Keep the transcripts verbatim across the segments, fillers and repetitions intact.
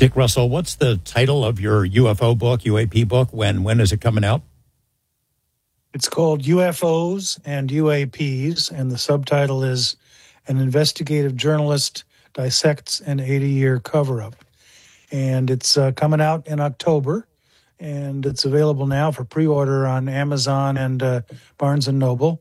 Dick Russell, what's the title of your U F O book, U A P book? When when is it coming out? It's called U F Os and U A Ps, and the subtitle is An Investigative Journalist Dissects an eighty-Year Cover-Up. And it's uh, coming out in October, and it's available now for pre-order on Amazon and uh, Barnes and Noble.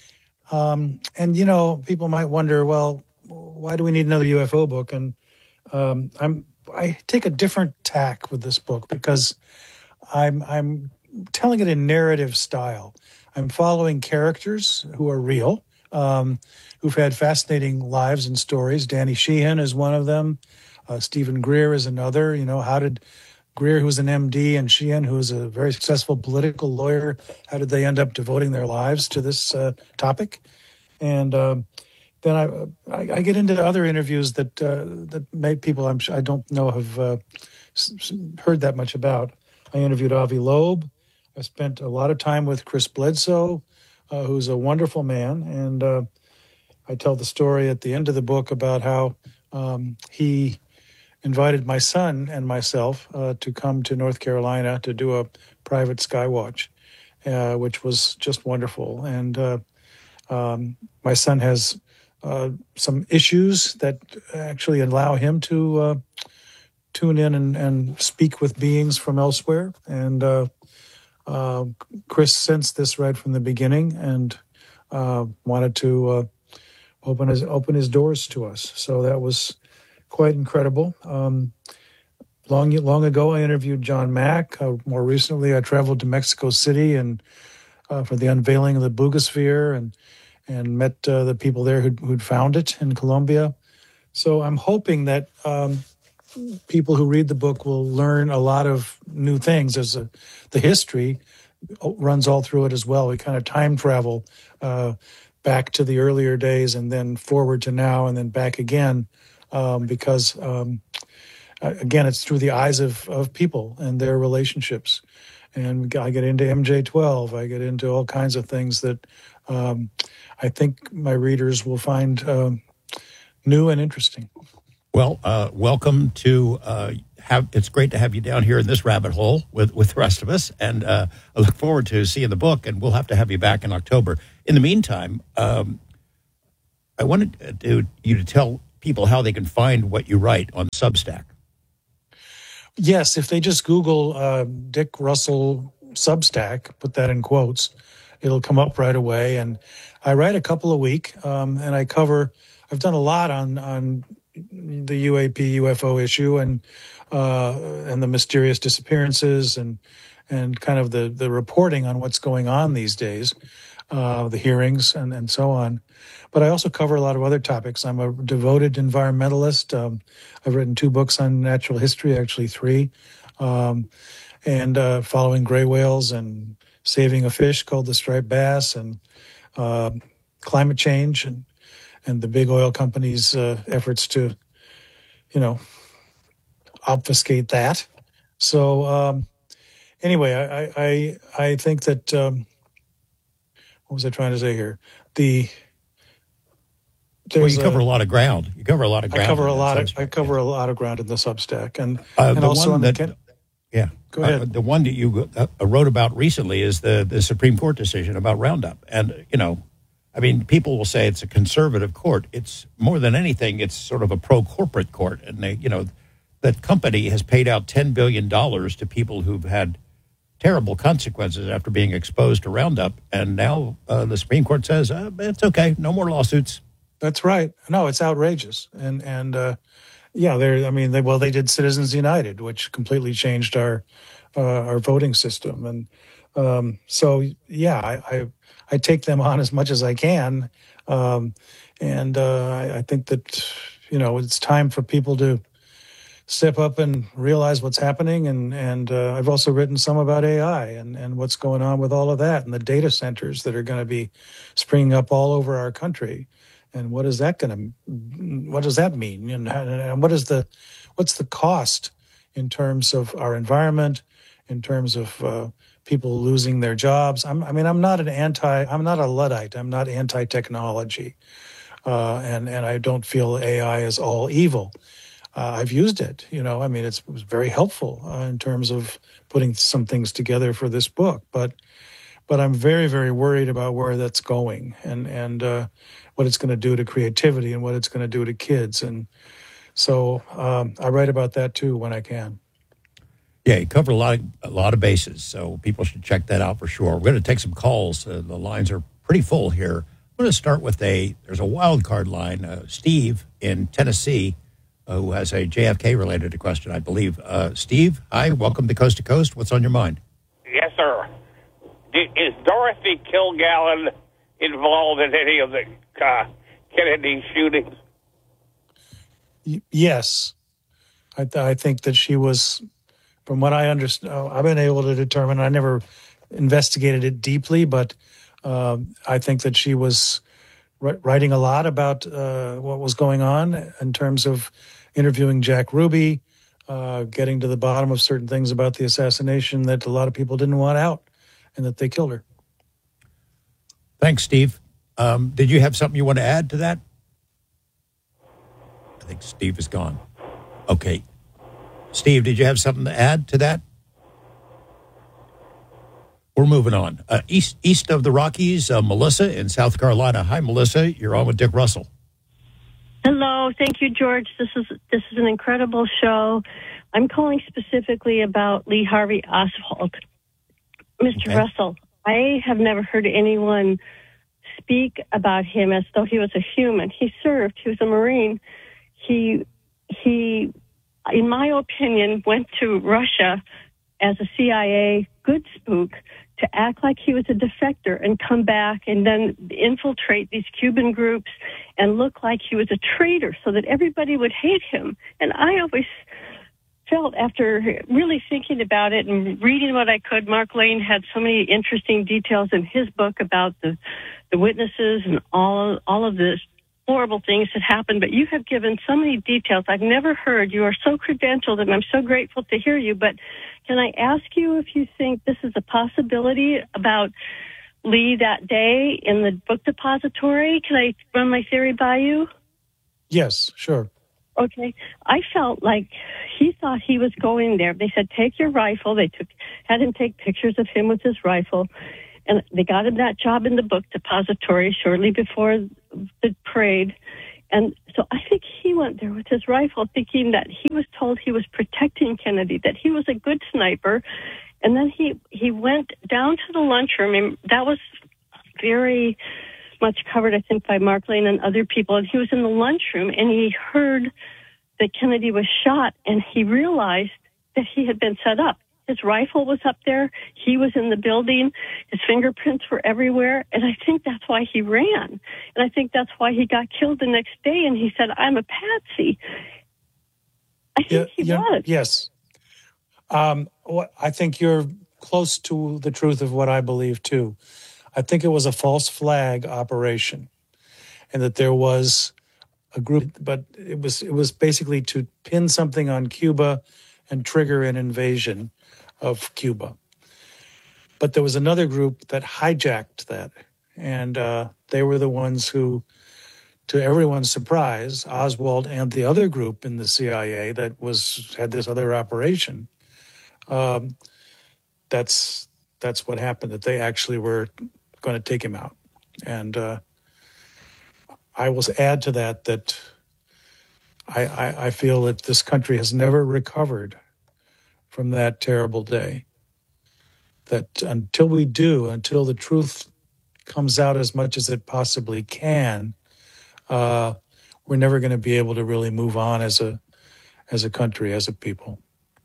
Um, and, you know, people might wonder, well, why do we need another U F O book? And um, I'm I take a different tack with this book because I'm I'm telling it in narrative style. I'm following characters who are real, um, who've had fascinating lives and stories. Danny Sheehan is one of them. Uh, Stephen Greer is another. You know, how did Greer, who was an M D, and Sheehan, who was a very successful political lawyer, how did they end up devoting their lives to this uh, topic? And um, then I, I I get into other interviews that uh, that made people I'm I don't know have uh, heard that much about. I interviewed Avi Loeb. I spent a lot of time with Chris Bledsoe, uh, who's a wonderful man, and uh, I tell the story at the end of the book about how um, he invited my son and myself uh, to come to North Carolina to do a private skywatch, uh, which was just wonderful. And uh, um, my son has uh, some issues that actually allow him to uh, tune in and, and speak with beings from elsewhere. And uh, uh, Chris sensed this right from the beginning and uh, wanted to uh, open his open his doors to us. So that was quite incredible. Um, long long ago, I interviewed John Mack. Uh, more recently, I traveled to Mexico City and uh, for the unveiling of the Bugosphere and and met uh, the people there who'd, who'd found it in Colombia. So I'm hoping that um, people who read the book will learn a lot of new things. There's a, the history runs all through it as well. We kind of time travel uh, back to the earlier days and then forward to now and then back again. Um, because, um, again, it's through the eyes of, of people and their relationships. And I get into M J twelve. I get into all kinds of things that um, I think my readers will find um, new and interesting. Well, uh, welcome to uh, have. It's great to have you down here in this rabbit hole with, with the rest of us. And uh, I look forward to seeing the book, and we'll have to have you back in October. In the meantime, um, I wanted to, you to tell people how they can find what you write on Substack. Yes, if they just Google uh, Dick Russell Substack, put that in quotes, it'll come up right away. And I write a couple a week, um, and I cover, I've done a lot on on the U A P U F O issue and uh, and the mysterious disappearances and and kind of the, the reporting on what's going on these days, uh, the hearings and, and so on. But I also cover a lot of other topics. I'm a devoted environmentalist. Um, I've written two books on natural history, actually three, um, and uh, following gray whales and saving a fish called the striped bass and uh, climate change and, and the big oil companies' uh, efforts to, you know, obfuscate that. So um, anyway, I, I, I think that, um, what was I trying to say here? The... Well, you cover a, a lot of ground. You cover a lot of ground. I cover a lot of I cover yeah. a lot of ground in the Substack, and uh, and also on that, the yeah. Go ahead. Uh, the one that you uh, wrote about recently is the the Supreme Court decision about Roundup, and you know, I mean, people will say it's a conservative court. It's more than anything. It's sort of a pro corporate court, and they, you know, that company has paid out ten billion dollars to people who've had terrible consequences after being exposed to Roundup, and now uh, the Supreme Court says uh, it's okay, no more lawsuits. That's right. No, it's outrageous, and and uh, yeah, they. I mean, they well, they did Citizens United, which completely changed our uh, our voting system, and um, so yeah, I, I I take them on as much as I can, um, and uh, I, I think that you know it's time for people to step up and realize what's happening, and and uh, I've also written some about A I and and what's going on with all of that, and the data centers that are going to be springing up all over our country. And what is that going to? What does that mean? And, and what is the, what's the cost in terms of our environment, in terms of uh, people losing their jobs? I'm, I mean, I'm not an anti. I'm not a Luddite. I'm not anti-technology, uh, and and I don't feel A I is all evil. uh, I've used it. You know, I mean, it's, it was very helpful uh, in terms of putting some things together for this book. But but I'm very, very worried about where that's going and and uh, what it's going to do to creativity and what it's going to do to kids. And so um, I write about that too when I can. Yeah, you covered a lot of, a lot of bases, so people should check that out for sure. We're going to take some calls. Uh, the lines are pretty full here. I'm going to start with a, there's a wild card line. Uh, Steve in Tennessee, uh, who has a J F K-related question, I believe. Uh, Steve, hi, welcome to Coast to Coast. What's on your mind? Yes, sir. Is Dorothy Kilgallen involved in any of the uh, Kennedy shootings? Y- yes. I, th- I think that she was... From what I understand, I've been able to determine, I never investigated it deeply, but uh, I think that she was writing a lot about uh, what was going on in terms of interviewing Jack Ruby, uh, getting to the bottom of certain things about the assassination that a lot of people didn't want out, and that they killed her. Thanks, Steve. Um, did you have something you want to add to that? I think Steve is gone. Okay. Steve, did you have something to add to that? We're moving on. Uh, east east of the Rockies, uh, Melissa in South Carolina. Hi, Melissa. You're on with Dick Russell. Hello. Thank you, George. This is this is an incredible show. I'm calling specifically about Lee Harvey Oswald. Mister Okay. Russell, I have never heard anyone speak about him as though he was a human. He served. He was a Marine. He he. in my opinion, went to Russia as a C I A good spook to act like he was a defector and come back and then infiltrate these Cuban groups and look like he was a traitor so that everybody would hate him. And I always felt, after really thinking about it and reading what I could, Mark Lane had so many interesting details in his book about the, the witnesses and all, all of this horrible things that happened, but you have given so many details I've never heard. You are so credentialed, and I'm so grateful to hear you. But can I ask you if you think this is a possibility about Lee that day in the book depository? Can I run my theory by you? Yes, sure. Okay. I felt like he thought he was going there. They said, take your rifle. They took had him take pictures of him with his rifle. And they got him that job in the book depository shortly before the parade. And so I think he went there with his rifle thinking that he was told he was protecting Kennedy, that he was a good sniper. And then he, he went down to the lunchroom, and that was very much covered, I think, by Mark Lane and other people. And he was in the lunchroom, and he heard that Kennedy was shot, and he realized that he had been set up. His rifle was up there. He was in the building. His fingerprints were everywhere. And I think that's why he ran. And I think that's why he got killed the next day. And he said, I'm a patsy. I think Yeah, he yeah, was. Yes. Um, what, I think you're close to the truth of what I believe, too. I think it was a false flag operation, and that there was a group, but it was it was basically to pin something on Cuba and trigger an invasion of Cuba. But there was another group that hijacked that, and uh, they were the ones who, to everyone's surprise, Oswald and the other group in the C I A that was had this other operation. Um, that's that's what happened. That they actually were going to take him out, and uh, I will add to that that I, I, I feel that this country has never recovered from that terrible day. That until we do, until the truth comes out as much as it possibly can, uh, we're never going to be able to really move on as a as a country, as a people.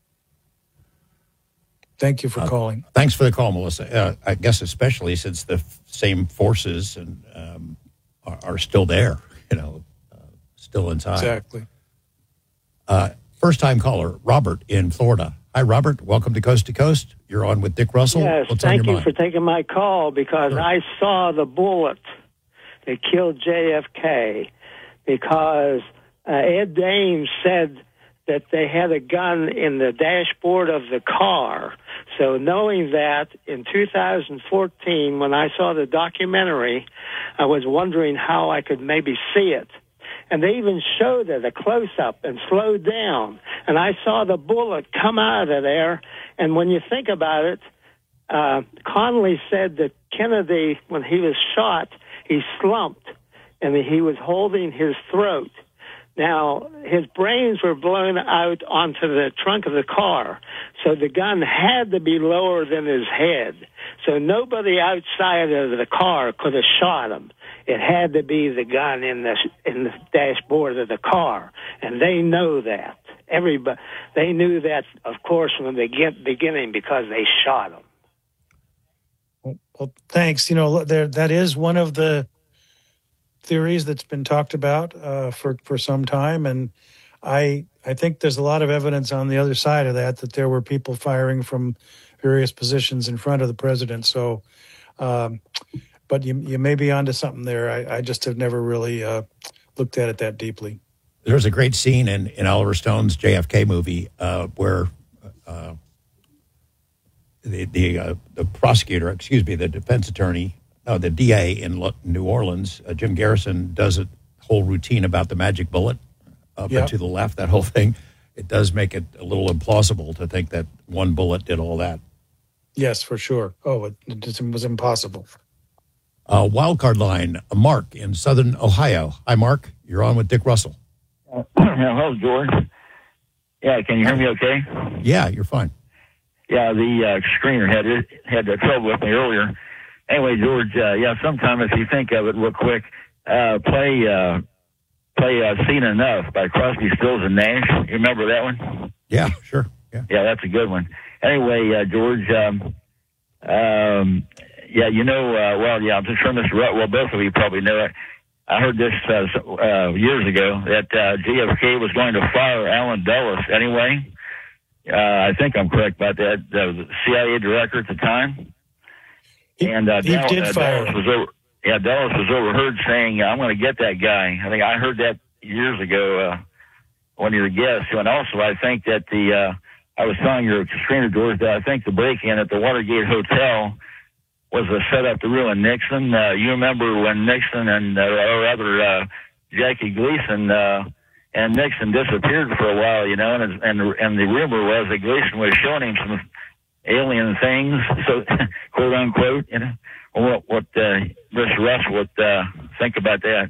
Thank you for Uh, calling. Thanks for the call, Melissa. Uh, I guess especially since the f- same forces and um, are, are still there, you know, uh, still inside. Exactly. Uh, first-time caller, Robert in Florida. Hi, Robert. Welcome to Coast to Coast. You're on with Dick Russell. Yes, What's on thank your you mind? for taking my call, because Sure. I saw the bullet that killed J F K, because uh, Ed Dames said that they had a gun in the dashboard of the car. So knowing that, in two thousand fourteen, when I saw the documentary, I was wondering how I could maybe see it. And they even showed it, a close-up, and slowed down. And I saw the bullet come out of there. And when you think about it, uh, Connally said that Kennedy, when he was shot, he slumped, and he was holding his throat. Now, his brains were blown out onto the trunk of the car, so the gun had to be lower than his head. So nobody outside of the car could have shot him. It had to be the gun in the in the dashboard of the car, and they know that. Everybody, they knew that, of course, from the beginning because they shot him. Well, well thanks. You know, there that is one of the theories that's been talked about uh, for for some time, and I I think there's a lot of evidence on the other side of that that there were people firing from various positions in front of the president. So, um, but you you may be onto something there. I, I just have never really uh, looked at it that deeply. There's a great scene in, in Oliver Stone's J F K movie uh, where uh, the the, uh, the prosecutor, excuse me, the defense attorney. No, the D A in New Orleans, uh, Jim Garrison, does a whole routine about the magic bullet up yep. and to the left, that whole thing. It does make it a little implausible to think that one bullet did all that. Yes, for sure. Oh, it, it was impossible. Uh, wildcard line, Mark in Southern Ohio. Hi, Mark. You're on with Dick Russell. Uh, hello, George. Yeah, can you hear me okay? Yeah, you're fine. Yeah, the uh, screener had, had trouble with me earlier. Anyway, George, uh, yeah, sometime if you think of it real quick, uh, play uh, play uh, Seen Enough by Crosby, Stills, and Nash. You remember that one? Yeah, sure. Yeah, yeah, that's a good one. Anyway, uh, George, um, um, yeah, you know, uh, well, yeah, I'm just sure Mister Rutt, well, both of you probably know it. I heard this uh, uh, years ago that uh, J F K was going to fire Allen Dulles anyway. Uh, I think I'm correct about that. Uh, the C I A director at the time. He, and uh, he Dallas, did uh, fire. Dallas was over, yeah, Dallas was overheard saying, "I'm going to get that guy." I think I heard that years ago. Uh, one of your guests, and also I think that the uh, I was telling your screener, George, that I think the break-in at the Watergate Hotel was a setup to ruin Nixon. Uh, you remember when Nixon and uh, or other uh, Jackie Gleason uh, and Nixon disappeared for a while, you know, and and and the rumor was that Gleason was showing him some alien things, so quote unquote, you know. What what uh, Mister Russ would uh, think about that?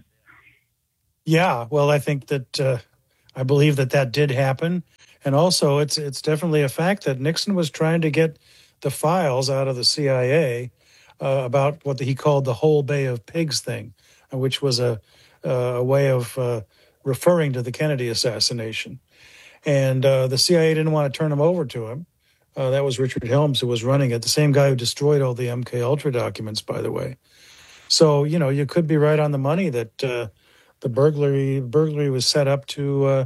Yeah, well, I think that uh, I believe that that did happen, and also it's it's definitely a fact that Nixon was trying to get the files out of the C I A uh, about what he called the whole Bay of Pigs thing, which was a uh, a way of uh, referring to the Kennedy assassination, and uh, the C I A didn't want to turn him over to him. Uh, that was Richard Helms who was running it, the same guy who destroyed all the M K Ultra documents, by the way. So, you know, you could be right on the money that uh, the burglary burglary was set up to uh,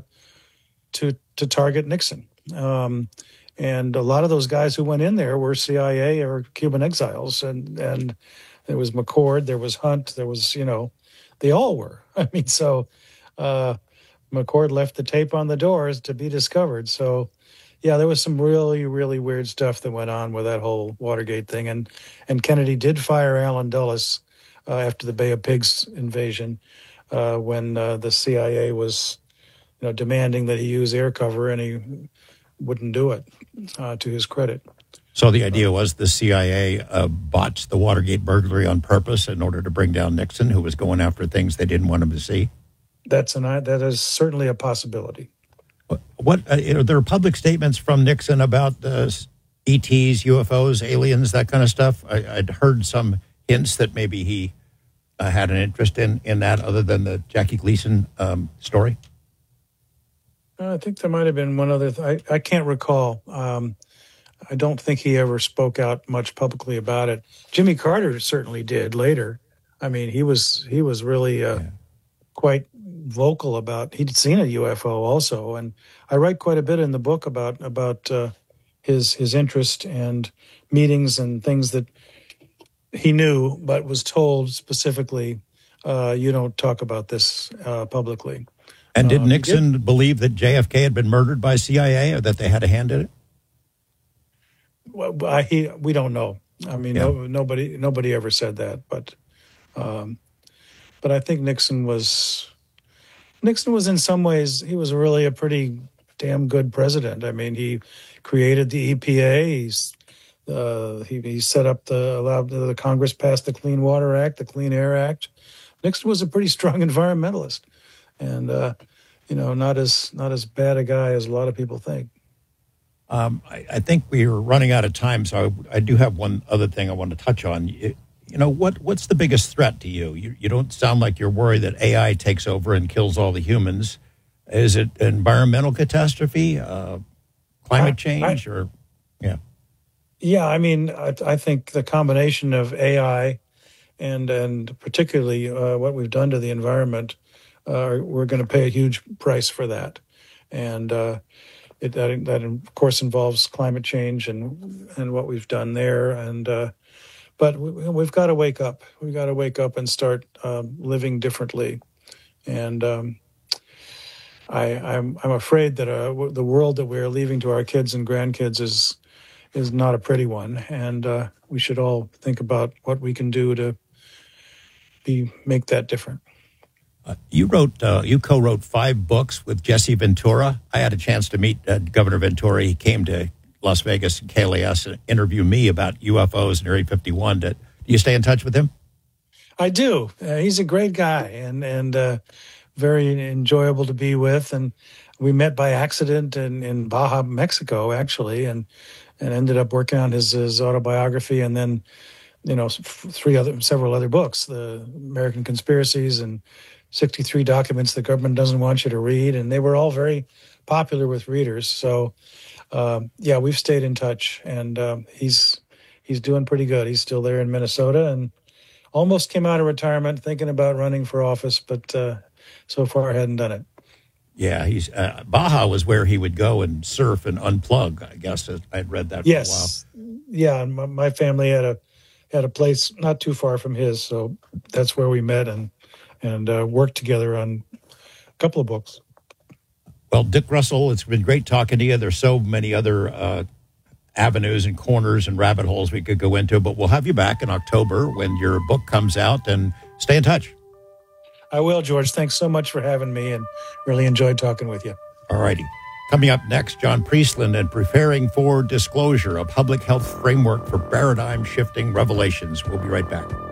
to to target Nixon. Um, and a lot of those guys who went in there were C I A or Cuban exiles. And, and there was McCord, there was Hunt, there was, you know, they all were. I mean, so uh, McCord left the tape on the doors to be discovered. So, yeah, there was some really, really weird stuff that went on with that whole Watergate thing. And and Kennedy did fire Allen Dulles uh, after the Bay of Pigs invasion uh, when uh, the C I A was, you know, demanding that he use air cover, and he wouldn't do it, uh, to his credit. So the idea was the C I A uh, botched the Watergate burglary on purpose in order to bring down Nixon, who was going after things they didn't want him to see? That's an that is certainly a possibility. What uh, you know, there are public statements from Nixon about uh, E Ts, U F Os, aliens, that kind of stuff. I, I'd heard some hints that maybe he uh, had an interest in, in that, other than the Jackie Gleason um, story. I think there might have been one other. Th- I I can't recall. Um, I don't think he ever spoke out much publicly about it. Jimmy Carter certainly did later. I mean, he was he was really uh, yeah. quite vocal about, he'd seen a U F O also, and I write quite a bit in the book about about uh, his his interest and meetings and things that he knew but was told specifically, uh, you don't talk about this uh, publicly. And did uh, Nixon did, believe that J F K had been murdered by C I A, or that they had a hand in it? Well, I, he, we don't know. I mean, yeah. no, nobody nobody ever said that, but um, but I think Nixon was Nixon was in some ways, he was really a pretty damn good president. I mean, he created the E P A. He's, uh, he, he set up the, allowed the Congress passed the Clean Water Act, the Clean Air Act. Nixon was a pretty strong environmentalist, and uh, you know, not as not as bad a guy as a lot of people think. Um, I, I think we are running out of time, so I, I do have one other thing I want to touch on. You, you know, what what's the biggest threat to you? you? You don't sound like you're worried that A I takes over and kills all the humans. Is it environmental catastrophe, uh, climate change, I, or yeah? Yeah, I mean, I, I think the combination of A I and and particularly uh, what we've done to the environment, uh, we're going to pay a huge price for that, and uh, it, that that of course involves climate change and and what we've done there, and uh, but we, we've got to wake up. We've got to wake up and start um, living differently, and um, I, I'm I'm afraid that uh, the world that we're leaving to our kids and grandkids is is not a pretty one, and uh, we should all think about what we can do to be make that different. Uh, you wrote, uh, you co-wrote five books with Jesse Ventura. I had a chance to meet uh, Governor Ventura. He came to Las Vegas and K L A S and interview me about U F Os and Area fifty-one. Did, do you stay in touch with him? I do. Uh, he's a great guy and and uh, very enjoyable to be with. And we met by accident in, in Baja, Mexico, actually, and and ended up working on his, his autobiography and then, you know, three other, several other books, the American Conspiracies and sixty-three Documents the Government Doesn't Want You to Read. And they were all very popular with readers. So, um, yeah, we've stayed in touch, and um, he's he's doing pretty good. He's still there in Minnesota and almost came out of retirement thinking about running for office, but uh, so far hadn't done it. Yeah, he's uh, Baja was where he would go and surf and unplug. I guess I'd read that for yes. a while. Yeah, and my, my family had a had a place not too far from his, so that's where we met and and uh, worked together on a couple of books. Well, Dick Russell, it's been great talking to you. There's so many other uh, avenues and corners and rabbit holes we could go into, but we'll have you back in October when your book comes out, and stay in touch. I will, George. Thanks so much for having me, and really enjoyed talking with you. All righty. Coming up next, John Priestland and Preparing for Disclosure, a public health framework for paradigm-shifting revelations. We'll be right back.